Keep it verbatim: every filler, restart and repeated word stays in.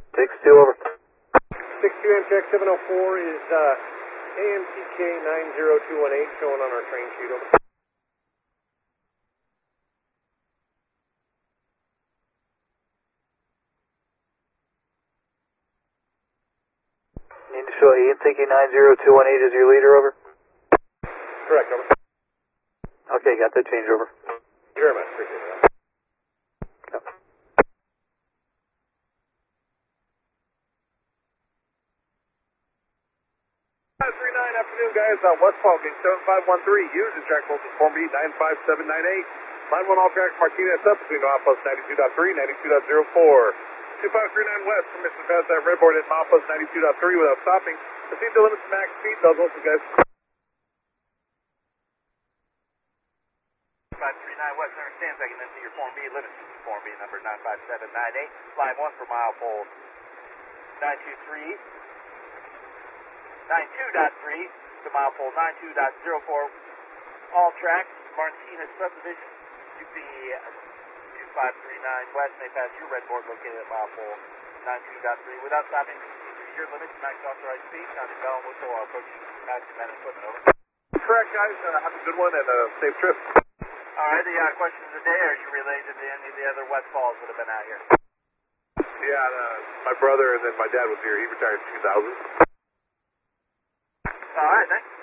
six two over. six two Amtrak seven oh four is uh, A M T K nine zero two one eight showing on our train sheet. Over. Need to show A M T K nine zero two one eight as your leader, over. Correct, over. Okay, got that change, over. Thank you very much, appreciate that. Yep. five three nine, afternoon guys, on West Falcon, seven five one three, use the track voltage form B nine five seven nine eight. Line one all tracks Martinez up between milepost ninety-two point three, ninety-two point zero four. two five three nine west, permission to pass that redboard at milepost ninety-two point three without stopping. Proceed to limits max speed, those listen guys. five three nine west, understands I can enter your form B, limits form B number nine five seven nine eight. Line one for mile pole nine two three. ninety-two point three to mile pole ninety-two point zero four. All tracks, Martinez subdivision, U P two five three nine west may pass your red board located at mile pole ninety-two point three without stopping. Your limits, max authorized speed, sounding bell and whistle while approaching passing man equipment, over. Correct guys, uh, have a good one and a safe trip. Alright, the uh, question of the day, are you related to any of the other West Falls that have been out here? Yeah, uh, my brother and then my dad was here, he retired in two thousand. Alright, thanks.